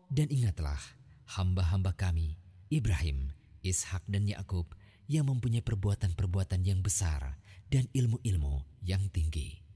Dan ingatlah hamba-hamba kami, Ibrahim, Ishak dan Yakub, yang mempunyai perbuatan-perbuatan yang besar dan ilmu-ilmu yang tinggi.